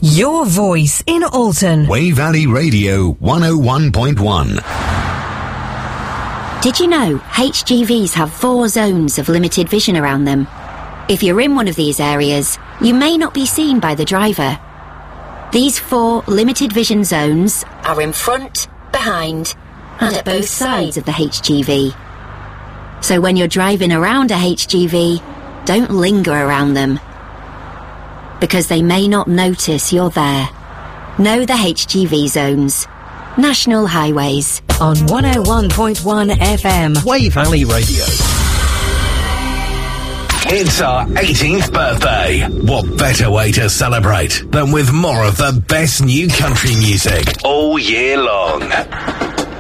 Your voice in Alton. Way Valley Radio 101.1. Did you know HGVs have 4 zones of limited vision around them? If you're in one of these areas, you may not be seen by the driver. These 4 limited vision zones are in front, behind, and at both sides of the HGV. So when you're driving around a HGV, don't linger around them, because they may not notice you're there. Know the HGV zones. National Highways. On 101.1 FM. Way Valley Radio. It's our 18th birthday. What better way to celebrate than with more of the best new country music all year long?